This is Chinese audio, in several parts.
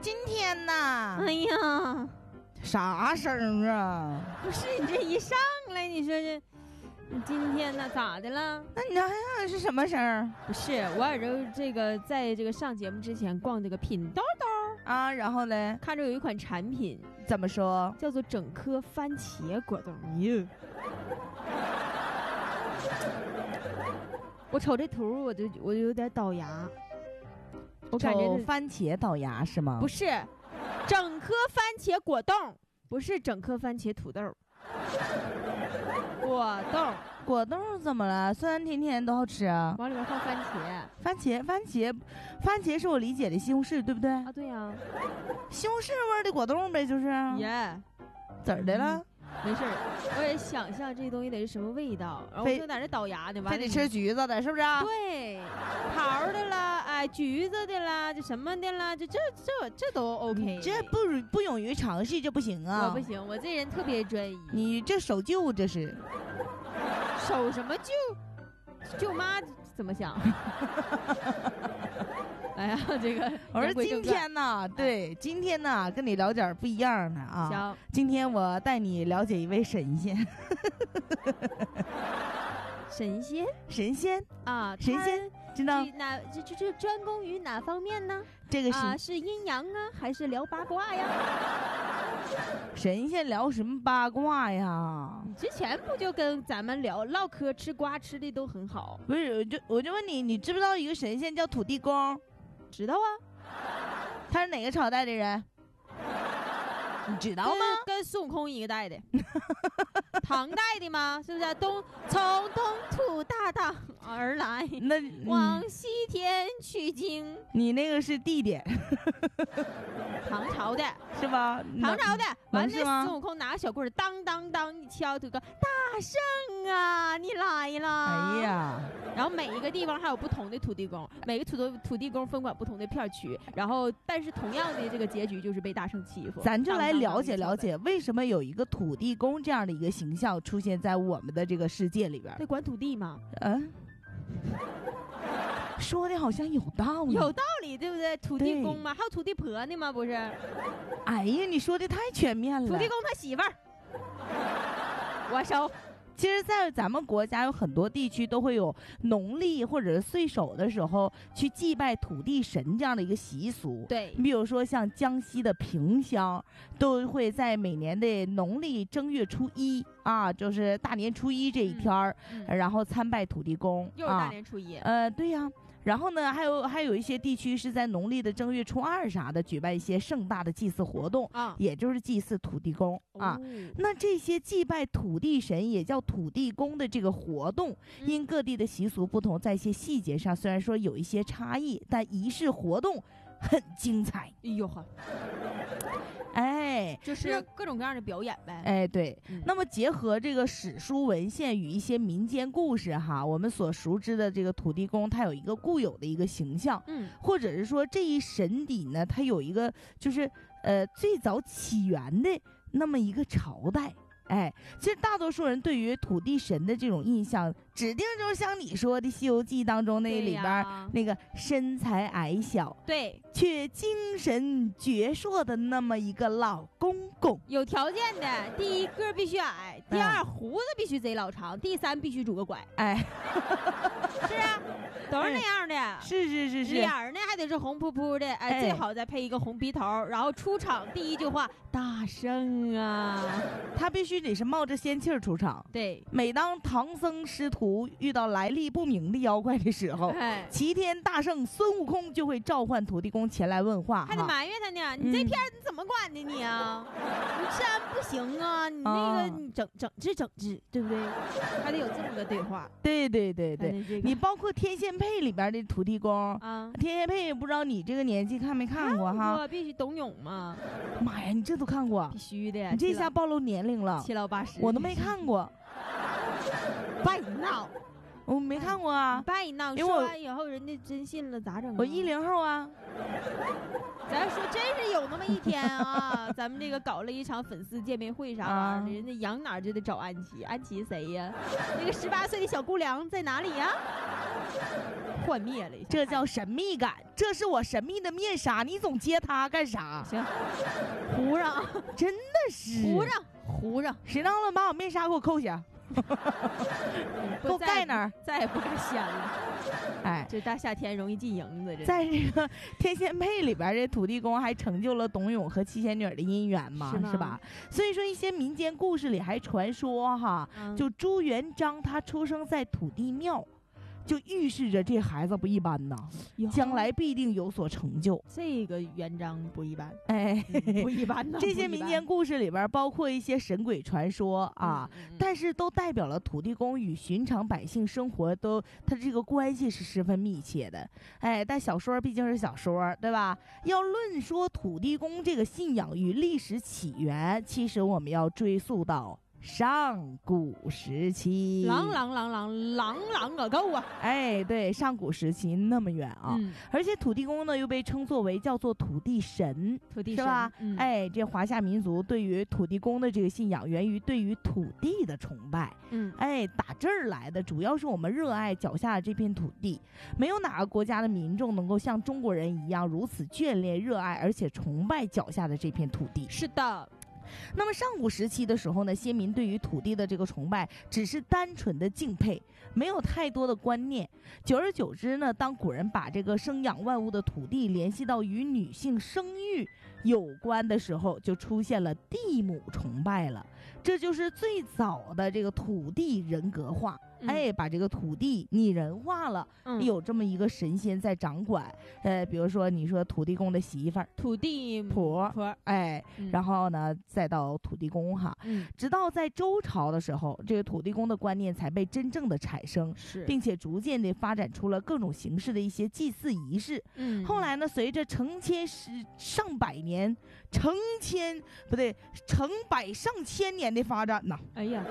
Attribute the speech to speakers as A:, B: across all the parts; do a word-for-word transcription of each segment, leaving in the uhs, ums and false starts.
A: 今天呐，
B: 哎呀，
A: 啥声啊？
B: 不是你这一上来，你说这，你今天呢咋的了？
A: 那你这是什么声？
B: 不是，我耳朵这个在这个上节目之前逛这个品兜兜
A: 啊，然后呢，
B: 看着有一款产品，
A: 怎么说？
B: 叫做整颗番茄果冻。哟，我瞅这图，我就我就有点倒牙。我感觉
A: 番茄倒牙是吗？
B: 不是，整颗番茄果冻，不是整颗番茄土豆。果冻，
A: 果冻怎么了？酸酸甜甜都好吃啊。
B: 往里面放番茄，
A: 番茄，番茄，番茄是我理解的西红柿，对不对？
B: 啊，对呀、啊，
A: 西红柿味儿的果冻呗，就是。
B: 耶、yeah ，
A: 怎儿的了？
B: 嗯没事儿，我也想象这东西得是什么味道，然后我就在这倒牙呢，
A: 非得吃橘子的，是不是？
B: 对，桃的啦，哎，橘子的啦，这什么的啦，这这这这都 OK。
A: 这不不勇于尝试，这不行啊！
B: 我不行，我这人特别专一。
A: 你这守旧这是？
B: 守什么旧？舅妈怎么想？哎呀，这个
A: 我说今天呢，对，今天呢跟你聊点不一样的啊。
B: 行，
A: 今天我带你了解一位神仙。
B: 神仙？
A: 神仙
B: 啊，
A: 神仙，知道
B: 哪？这这这专攻于哪方面呢？
A: 这个是、
B: 啊、是阴阳啊，还是聊八卦呀？
A: 神仙聊什么八卦呀？
B: 你之前不就跟咱们聊唠嗑吃瓜吃的都很好？
A: 不是，我就我就问你，你知不知道一个神仙叫土地公？
B: 知道啊。
A: 他是哪个朝代的人？你知道吗？
B: 跟, 跟孙悟空一个代的。唐代的吗？是不是？东从东土大唐而来，
A: 那
B: 往西天取经。
A: 你那个是地点。
B: 唐朝的
A: 是吧？
B: 唐朝的，完了
A: 孙
B: 悟空拿个小棍儿，当当当一敲，土哥大圣啊，你来了！
A: 哎呀，
B: 然后每一个地方还有不同的土地公，每个土地土地公分管不同的片区，然后但是同样的这个结局就是被大圣欺负。
A: 咱就来了解了解，为什么有一个土地公这样的一个形象出现在我们的这个世界里边？
B: 对，管土地吗？
A: 嗯。说的好像有道理，
B: 有道理，对不对？土地公嘛，还有土地婆呢吗？不是？
A: 哎呀，你说的太全面了。
B: 土地公他媳妇儿，我收。
A: 其实，在咱们国家有很多地区都会有农历或者是岁首的时候去祭拜土地神这样的一个习俗。
B: 对，
A: 你比如说像江西的萍乡，都会在每年的农历正月初一啊，就是大年初一这一天儿、嗯嗯，然后参拜土地公。
B: 又是大年初一。
A: 啊、呃，对呀、啊。然后呢，还有还有一些地区是在农历的正月初二啥的举办一些盛大的祭祀活动啊，也就是祭祀土地公啊、哦。那这些祭拜土地神也叫土地公的这个活动，因各地的习俗不同，在一些细节上虽然说有一些差异，但仪式活动很精彩。
B: 哎呦呵，
A: 哎，
B: 就是各种各样的表演呗。
A: 哎，对、嗯。那么结合这个史书文献与一些民间故事哈，我们所熟知的这个土地公，他有一个固有的一个形象，
B: 嗯，
A: 或者是说这一神邸呢，它有一个就是呃最早起源的那么一个朝代。哎，其实大多数人对于土地神的这种印象，指定就是像你说的《西游记》当中那里边那个身材矮小，
B: 对，
A: 却精神矍铄的那么一个老公公。
B: 有条件的，第一个必须矮，第二、嗯、胡子必须贼老长，第三必须拄个拐。
A: 哎，
B: 是啊，都是那样的。哎、
A: 是是是是，
B: 脸呢还得是红扑扑的，哎，哎最好再配一个红鼻头，然后出场第一句话大圣啊，
A: 他必须得是冒着仙气儿出场。
B: 对，
A: 每当唐僧师徒遇到来历不明的妖怪的时候，
B: 哎、
A: 齐天大圣孙悟空就会召唤土地公前来问话，
B: 还得埋怨他呢。你这片你怎么管的你啊？嗯、你治安不行啊，你那个你整整治整治，对不对？还得有这么个对话。
A: 对对对对，这个、你包括天仙配里边的土地公
B: 啊，
A: 天仙配不知道你这个年纪看没看过哈？
B: 我必须董永嘛。
A: 妈呀，你这都看过？
B: 必须的。
A: 你这下暴露年龄了，
B: 七老八十，
A: 我都没看过。
B: 别闹，
A: 我没看过啊。
B: 别闹，说完以后人家真信了咋整、啊？
A: 我一零后啊。
B: 咱说真是有那么一天啊，咱们这个搞了一场粉丝见面会啥玩意儿，人家杨哪就得找安琪，安琪谁呀？那个十八岁的小姑娘在哪里呀？幻灭了一下，
A: 这叫神秘感。这是我神秘的面纱，你总接它干啥？
B: 行，糊上，
A: 真的是
B: 糊上，糊上。
A: 谁能了把我面纱给我扣下？给我盖那儿，
B: 再也不敢掀了。
A: 哎，
B: 这大夏天容易进营子。这
A: 在这个《天仙配》里边，这土地公还成就了董永和七仙女的姻缘嘛，
B: 是,
A: 是吧？所以说一些民间故事里还传说哈，嗯、就朱元璋他出生在土地庙。就预示着这孩子不一般呐，将来必定有所成就。
B: 这个元璋不一般，
A: 哎，
B: 嗯、不一般呐。
A: 这些民间故事里边包括一些神鬼传说啊，嗯嗯、但是都代表了土地公与寻常百姓生活都他这个关系是十分密切的。哎，但小说毕竟是小说，对吧？要论说土地公这个信仰与历史起源，其实我们要追溯到上古时期，
B: 朗朗朗朗朗朗个够啊！
A: 哎，对，上古时期那么远啊，嗯、而且土地公呢又被称作为叫做土地神，
B: 土地神
A: 是吧？
B: 嗯、
A: 哎，这华夏民族对于土地公的这个信仰源于对于土地的崇拜，
B: 嗯，
A: 哎，打这儿来的，主要是我们热爱脚下的这片土地，没有哪个国家的民众能够像中国人一样如此眷恋、热爱而且崇拜脚下的这片土地。
B: 是的。
A: 那么上古时期的时候呢，先民对于土地的这个崇拜只是单纯的敬佩，没有太多的观念。久而久之呢，当古人把这个生养万物的土地联系到与女性生育有关的时候，就出现了地母崇拜了。这就是最早的这个土地人格化，嗯、哎，把这个土地拟人化了，嗯、有这么一个神仙在掌管。呃，比如说你说土地公的媳妇儿，
B: 土地
A: 婆，
B: 婆
A: 哎，
B: 嗯、
A: 然后呢再到土地公哈，
B: 嗯、
A: 直到在周朝的时候，这个土地公的观念才被真正的产生，
B: 是，
A: 并且逐渐的发展出了各种形式的一些祭祀仪式。
B: 嗯，
A: 后来呢，随着成千十上百年、成千不对，成百上千年的发展呐，
B: 哎呀。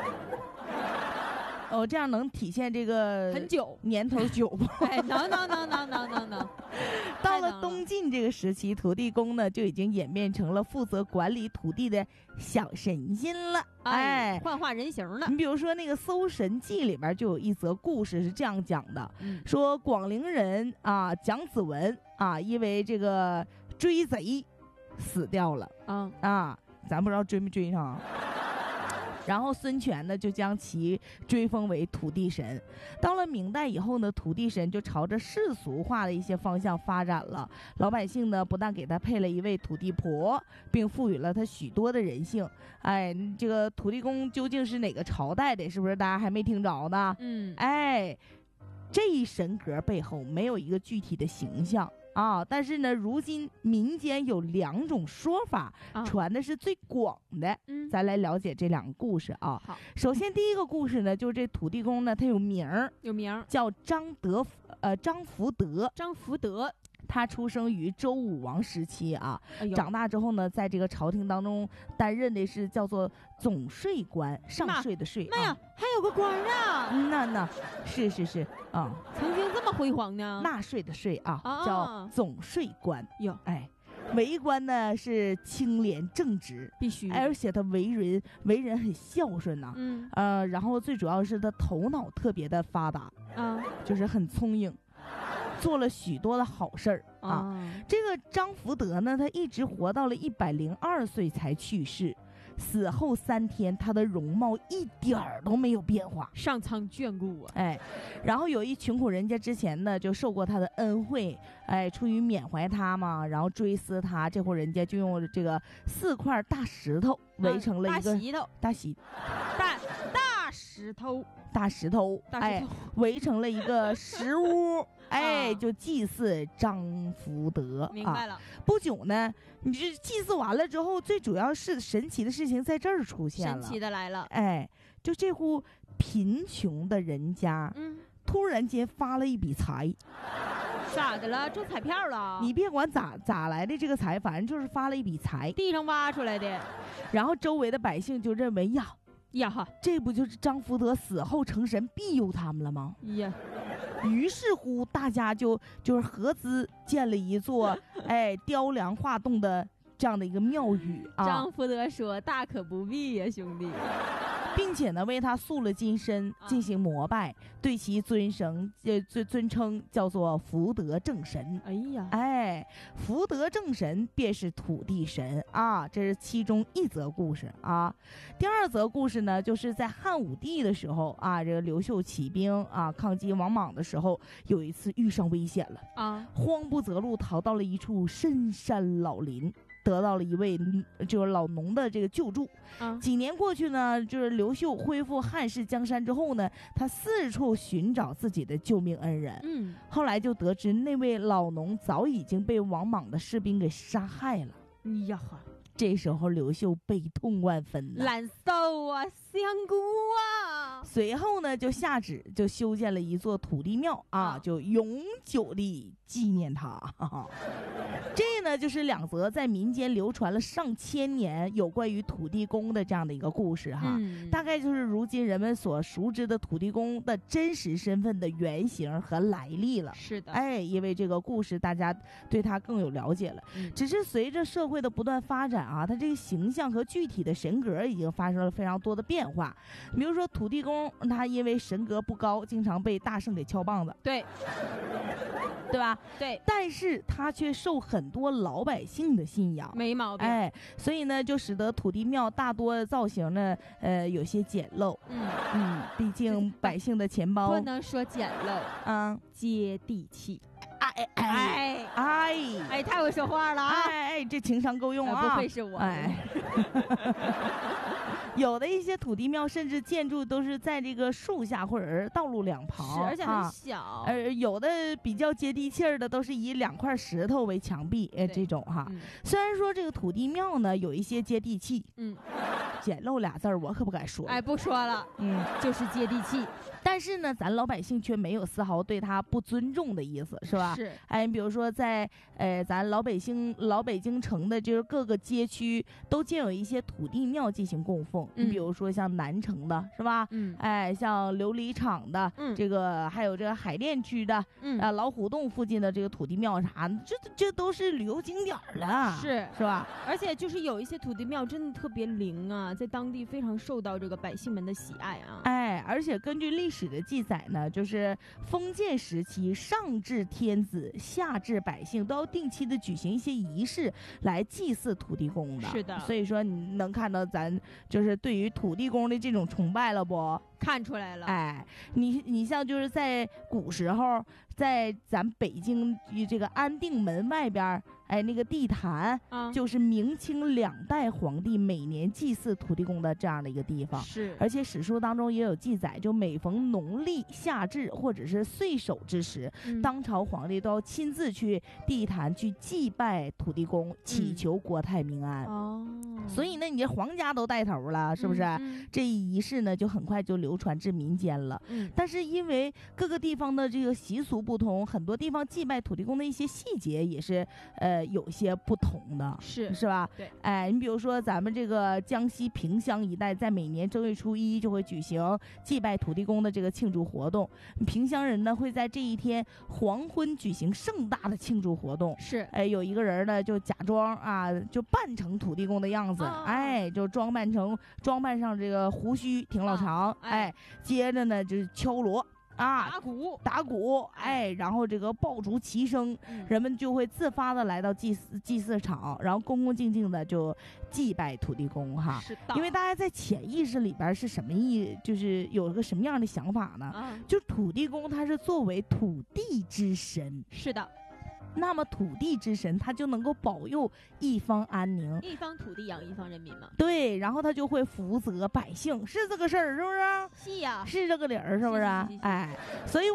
A: 哦，这样能体现这个
B: 很久
A: 年头久不？
B: 哎，能能能能能能能。
A: 到了东晋这个时期，土地公呢就已经演变成了负责管理土地的小神仙了，
B: 哎，幻化人形了。
A: 你比如说那个《搜神记》里边就有一则故事是这样讲的，
B: 嗯、
A: 说广陵人啊蒋子文啊因为这个追贼死掉了，
B: 嗯
A: 啊，咱不知道追没追上。然后孙权呢就将其追封为土地神。到了明代以后呢，土地神就朝着世俗化的一些方向发展了。老百姓呢不但给他配了一位土地婆，并赋予了他许多的人性。哎，这个土地公究竟是哪个朝代的？是不是大家还没听着呢？
B: 嗯，
A: 哎，这一神格背后没有一个具体的形象。啊，但是呢，如今民间有两种说法，
B: 啊、
A: 传的是最广的。
B: 嗯，
A: 咱来了解这两个故事啊。
B: 好，
A: 首先第一个故事呢，就是这土地公呢，他有名儿，
B: 有名儿，
A: 叫张德，呃，张福德。
B: 张福德，
A: 他出生于周武王时期啊，
B: 哎、
A: 长大之后呢，在这个朝廷当中担任的是叫做总税官，上税的税。
B: 妈呀，
A: 啊、
B: 还有个官啊！
A: 嗯、那那是是是啊，
B: 曾经这么辉煌呢？
A: 纳税的税啊，
B: 啊
A: 叫总税官。
B: 哟，
A: 哎，为官呢是清廉正直，
B: 必须，
A: 而且他为人为人很孝顺呐、啊。
B: 嗯，
A: 呃，然后最主要是他头脑特别的发达
B: 啊，
A: 就是很聪颖。做了许多的好事儿啊！
B: 啊
A: 这个张福德呢，他一直活到了一百零二岁才去世。死后三天，他的容貌一点儿都没有变化，
B: 上苍眷顾啊！
A: 哎，然后有一穷苦人家之前呢就受过他的恩惠，哎，出于缅怀他嘛，然后追思他，这户人家就用这个四块大石头围成了一个、
B: 嗯、大石头，
A: 大石
B: 大大石头，
A: 大石头，
B: 大石头，
A: 哎，围成了一个石屋。哎，就祭祀张福德。
B: 明白了、啊。
A: 不久呢，你这祭祀完了之后，最主要是神奇的事情在这儿出现了。
B: 神奇的来了。
A: 哎，就这户贫穷的人家，
B: 嗯，
A: 突然间发了一笔财。
B: 咋的了？中彩票了？
A: 你别管咋咋来的这个财，反正就是发了一笔财，
B: 地上挖出来的。
A: 然后周围的百姓就认为呀。
B: 呀哈，
A: 这不就是张福德死后成神庇佑他们了吗？
B: 呀，
A: 于是乎，大家就就是合资建了一座哎雕梁画栋的这样的一个庙宇啊。
B: 张福德说：“大可不必呀，兄弟。”
A: 并且呢，为他塑了金身进行膜拜，对其尊神呃尊尊称叫做福德正神。
B: 哎呀，
A: 哎，福德正神便是土地神啊，这是其中一则故事啊。第二则故事呢，就是在汉武帝的时候啊，这个刘秀起兵啊抗击王莽的时候，有一次遇上危险了啊，慌不择路，逃到了一处深山老林。得到了一位就是老农的这个救助、啊、几年过去呢，就是刘秀恢复汉室江山之后呢，他四处寻找自己的救命恩人。嗯，后来就得知那位老农早已经被王莽的士兵给杀害了。
B: 哎呀哈！
A: 这时候刘秀悲痛万分，
B: 难受啊，香菇啊！
A: 随后呢，就下旨就修建了一座土地庙啊，啊就永久地纪念他。哈哈这呢，就是两则在民间流传了上千年有关于土地公的这样的一个故事哈，嗯、大概就是如今人们所熟知的土地公的真实身份的原型和来历了。
B: 是的，
A: 哎，因为这个故事大家对他更有了解了。嗯、只是随着社会的不断发展啊，他这个形象和具体的神格已经发生了非常多的变化。比如说土地公，他因为神格不高，经常被大圣给敲棒子。
B: 对。
A: 对吧？
B: 对，
A: 但是他却受很多老百姓的信仰，
B: 没毛病。
A: 哎，所以呢，就使得土地庙大多造型呢，呃，有些简陋。嗯嗯，毕竟百姓的钱包
B: 不能说简陋，
A: 嗯，
B: 接地气。
A: 哎哎哎哎
B: 哎，太会说话了啊！
A: 哎哎，这情商够用啊！
B: 不愧是我。
A: 哎。有的一些土地庙甚至建筑都是在这个树下或者是道路两旁，
B: 是而且很小。
A: 呃、啊，有的比较接地气儿的都是以两块石头为墙壁，呃，这种哈。嗯、虽然说这个土地庙呢有一些接地气，嗯，简陋俩字儿我可不敢说。
B: 哎，不说了，嗯，就是接地气。
A: 但是呢，咱老百姓却没有丝毫对他不尊重的意思，是吧？
B: 是。
A: 哎，比如说在呃咱老北京老北京城的，就是各个街区都建有一些土地庙进行供奉。你、嗯、比如说像南城的，是吧？嗯。哎，像琉璃厂的，嗯，这个还有这个海淀区的，嗯，啊老虎洞附近的这个土地庙啥，这这都是旅游景点了，
B: 是
A: 是吧？
B: 而且就是有一些土地庙真的特别灵啊，在当地非常受到这个百姓们的喜爱啊。
A: 哎，而且根据历史的记载呢，就是封建时期，上至天子，下至百姓，都要定期的举行一些仪式来祭祀土地公的。
B: 是的，
A: 所以说你能看到咱就是对于土地公的这种崇拜了不？
B: 看出来了。
A: 哎，你你像就是在古时候，在咱北京这个安定门外边，哎，那个地坛，嗯，就是明清两代皇帝每年祭祀土地公的这样的一个地方。
B: 是，
A: 而且史书当中也有记载，就每逢农历夏至或者是岁首之时，嗯、当朝皇帝都要亲自去地坛去祭拜土地公，祈求国泰民安。哦、嗯，所以呢，你这皇家都带头了，是不是？嗯嗯、这一仪式呢，就很快就流传至民间了。嗯，但是因为各个地方的这个习俗不同，很多地方祭拜土地公的一些细节也是呃有些不同的，
B: 是
A: 是吧？
B: 对，
A: 哎，你比如说咱们这个江西萍乡一带，在每年正月初一就会举行祭拜土地公的这个庆祝活动。萍乡人呢会在这一天黄昏举行盛大的庆祝活动。
B: 是，
A: 哎，有一个人呢就假装啊，就扮成土地公的样子，哦、哎，就装扮成装扮上这个胡须挺老长，哦、哎。哎，接着呢就是敲锣啊，
B: 打鼓，
A: 打鼓，哎，然后这个爆竹齐声，嗯、人们就会自发的来到祭祀祭祀场，然后恭恭敬敬的就祭拜土地公哈。
B: 是的，
A: 因为大家在潜意识里边是什么意，就是有一个什么样的想法呢？嗯、就土地公他是作为土地之神。
B: 是的。
A: 那么土地之神他就能够保佑一方安宁，
B: 一方土地养一方人民嘛。
A: 对，然后他就会福泽百姓，是这个事儿，是不是？
B: 是呀，
A: 是这个理儿，是不是？是是是是是哎，所以。